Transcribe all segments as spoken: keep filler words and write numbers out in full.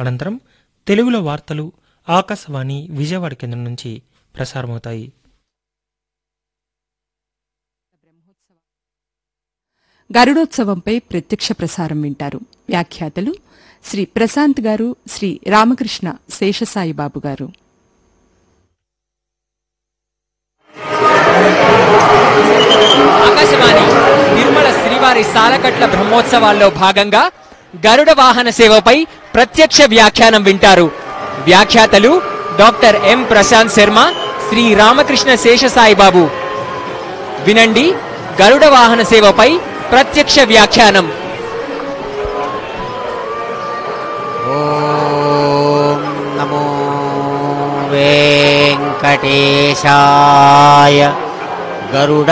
అనంతరం తెలుగులో వార్తలు ఆకాశవాణి విజయవాడ కేంద్రం నుంచి ప్రసారమవుతాయి. గరుడోత్సవంపై ప్రత్యక్ష ప్రసారం వింటారు. వ్యాఖ్యాతలు శ్రీ ప్రశాంత్ గారు, శ్రీ రామకృష్ణ శేషసాయిబాబు గారు. ఆకాశవాణి తిరుమల శ్రీవారి సాలకట్ల బ్రహ్మోత్సవాల్లో భాగంగా గరుడ వాహన సేవపై ప్రత్యక్ష వ్యాఖ్యానం వింటారు. వ్యాఖ్యాతలు డాక్టర్ ఎం ప్రశాంత్ శర్మ, శ్రీ రామకృష్ణ శేషసాయిబాబు. వినండి గరుడ వాహన సేవపై ప్రత్యక్ష వ్యాఖ్యానం. ఓం నమో వెంకటేశాయ గరుడ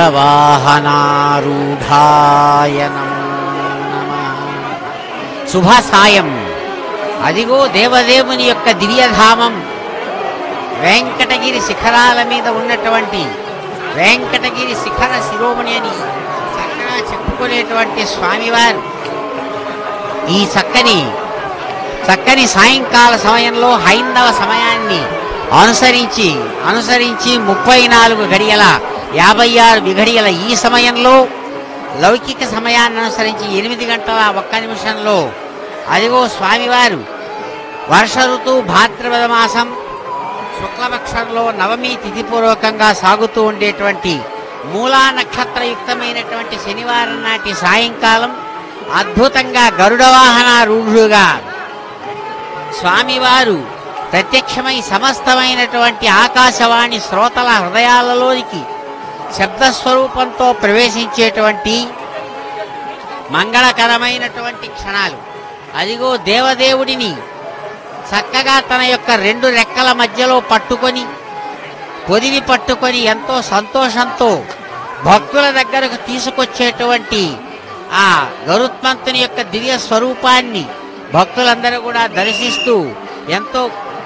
వాహనారూఢాయ నమో నమః. శుభ సాయం. అదిగో దేవదేవుని యొక్క దివ్యధామం వెంకటగిరి శిఖరాల మీద ఉన్నటువంటి వెంకటగిరి శిఖర శిరోమణి అని చక్కగా చెప్పుకునేటువంటి స్వామివారు ఈ చక్కని చక్కని సాయంకాల సమయంలో హైందవ సమయాన్ని అనుసరించి అనుసరించి ముప్పై నాలుగు గడియల యాభై ఆరు విఘడియల ఈ సమయంలో లౌకిక సమయాన్ని అనుసరించి ఎనిమిది గంటల ఒక్క నిమిషంలో అదిగో స్వామివారు వర్ష ఋతువు భాద్రపద మాసం శుక్లపక్షంలో నవమి తిథిపూర్వకంగా సాగుతూ ఉండేటువంటి మూలా నక్షత్రయుక్తమైనటువంటి శనివారం నాటి సాయంకాలం అద్భుతంగా గరుడ వాహనారూఢుగా స్వామివారు ప్రత్యక్షమై సమస్తమైనటువంటి ఆకాశవాణి శ్రోతల హృదయాలలోనికి శబ్దస్వరూపంతో ప్రవేశించేటువంటి మంగళకరమైనటువంటి క్షణాలు. అదిగో దేవదేవుడిని చక్కగా తన యొక్క రెండు రెక్కల మధ్యలో పట్టుకొని పొదివి పట్టుకొని ఎంతో సంతోషంతో భక్తుల దగ్గరకు తీసుకొచ్చేటువంటి ఆ గరుత్మంతుని యొక్క దివ్య స్వరూపాన్ని భక్తులందరూ కూడా దర్శిస్తూ ఎంతో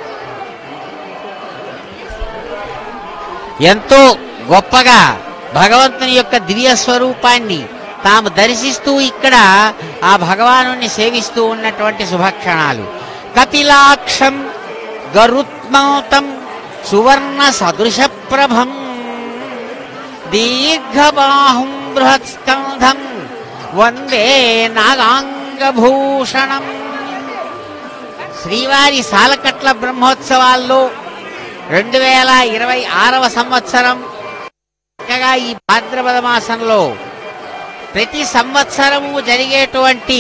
ఎంతో గొప్పగా భగవంతుని యొక్క దివ్య స్వరూపాన్ని తాము దర్శిస్తూ ఇక్కడ ఆ భగవానుని సేవిస్తూ ఉన్నటువంటి శుభక్షణాలు. కపిలాక్షం గరుత్మంతం సువర్ణ సదృశ ప్రభం దీర్ఘబాహుం బృహత్స్కంధం వందే నాగాంగభూషణం. శ్రీవారి సాలకట్ల బ్రహ్మోత్సవాల్లో రెండు వేల ఇరవై ఆరవ సంవత్సరం చక్కగా ఈ భాద్రపద మాసంలో ప్రతి సంవత్సరము జరిగేటువంటి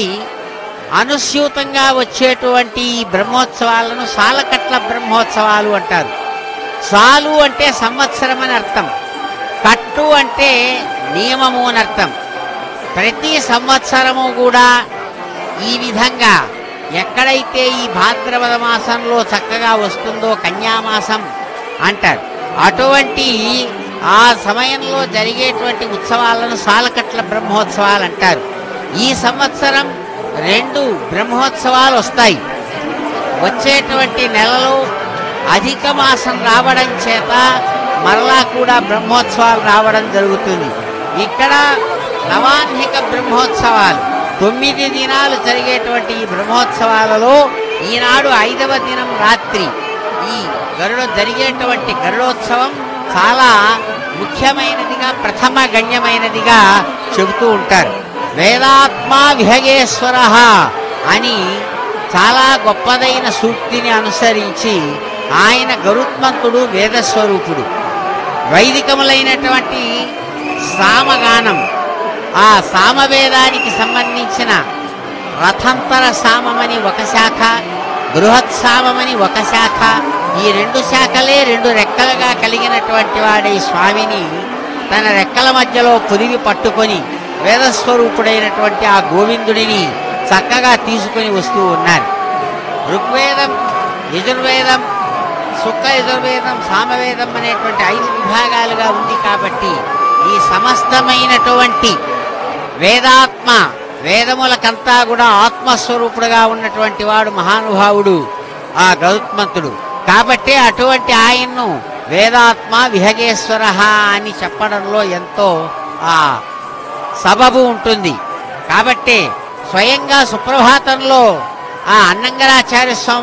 అనుస్యూతంగా వచ్చేటువంటి ఈ బ్రహ్మోత్సవాలను సాలకట్ల బ్రహ్మోత్సవాలు అంటారు. సాలు అంటే సంవత్సరం అని అర్థం, కట్టు అంటే నియమము అని అర్థం. ప్రతి సంవత్సరము కూడా ఈ విధంగా ఎక్కడైతే ఈ భాద్రపద మాసంలో చక్కగా వస్తుందో కన్యామాసం అంటారు, అటువంటి ఆ సమయంలో జరిగేటువంటి ఉత్సవాలను సాలకట్ల బ్రహ్మోత్సవాలు అంటారు. ఈ సంవత్సరం రెండు బ్రహ్మోత్సవాలు వస్తాయి. వచ్చేటువంటి నెలలో అధిక మాసం రావడం చేత మరలా కూడా బ్రహ్మోత్సవాలు రావడం జరుగుతుంది. ఇక్కడ నవాన్హిక బ్రహ్మోత్సవాలు తొమ్మిది దినాలు జరిగేటువంటి ఈ బ్రహ్మోత్సవాలలో ఈనాడు ఐదవ దినం రాత్రి ఈ గరుడ జరిగేటువంటి గరుడోత్సవం చాలా ముఖ్యమైనదిగా ప్రథమ గణ్యమైనదిగా చెబుతూ ఉంటారు. వేదాత్మా విహగేశ్వర అని చాలా గొప్పదైన సూక్తిని అనుసరించి ఆయన గరుత్మంతుడు వేదస్వరూపుడు. వైదికములైనటువంటి సామగానం, ఆ సామవేదానికి సంబంధించిన రథంతర సామమని ఒక శాఖ, బృహత్ సామమని ఒక శాఖ, ఈ రెండు శాఖలే రెండు రెక్కలుగా కలిగినటువంటి వాడే స్వామిని తన రెక్కల మధ్యలో పొదివి పట్టుకొని వేదస్వరూపుడైనటువంటి ఆ గోవిందుడిని చక్కగా తీసుకొని వస్తూ ఉన్నారు. ఋగ్వేదం, యజుర్వేదం, శుక్ల యజుర్వేదం, సామవేదం అనేటువంటి ఐదు విభాగాలుగా ఉంది కాబట్టి ఈ సమస్తమైనటువంటి వేదాత్మ వేదములకంతా కూడా ఆత్మస్వరూపుడుగా ఉన్నటువంటి వాడు మహానుభావుడు ఆ గరుత్మంతుడు. కాబట్టి అటువంటి ఆయన్ను వేదాత్మ విహగేశ్వర అని చెప్పడంలో ఎంతో ఆ సబబు ఉంటుంది. కాబట్టి స్వయంగా సుప్రభాతంలో ఆ అన్నంగరాచార్య స్వామి